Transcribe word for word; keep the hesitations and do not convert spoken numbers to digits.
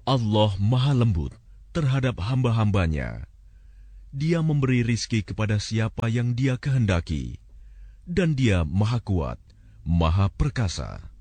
Allah Maha Lembut terhadap hamba-hambanya. Dia memberi rizki kepada siapa yang Dia kehendaki, dan Dia Maha Kuat, Maha Perkasa.